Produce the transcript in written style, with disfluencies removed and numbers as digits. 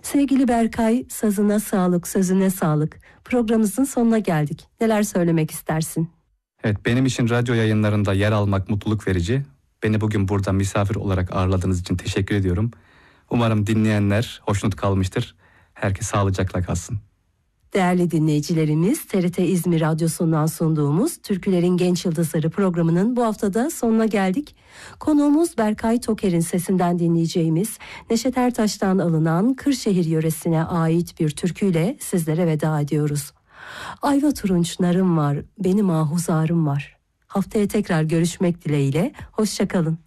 Sevgili Berkay, sazına sağlık, sözüne sağlık. Programımızın sonuna geldik. Neler söylemek istersin? Evet, benim için radyo yayınlarında yer almak mutluluk verici. Beni bugün burada misafir olarak ağırladığınız için teşekkür ediyorum. Umarım dinleyenler hoşnut kalmıştır. Herkes sağlıcakla kalsın. Değerli dinleyicilerimiz, TRT İzmir Radyosu'ndan sunduğumuz Türkülerin Genç Yıldızları programının bu haftada sonuna geldik. Konuğumuz Berkay Toker'in sesinden dinleyeceğimiz Neşet Ertaş'tan alınan Kırşehir yöresine ait bir türküyle sizlere veda ediyoruz. Ayva turunç narım var, benim ahuzarım var. Haftaya tekrar görüşmek dileğiyle, hoşça kalın.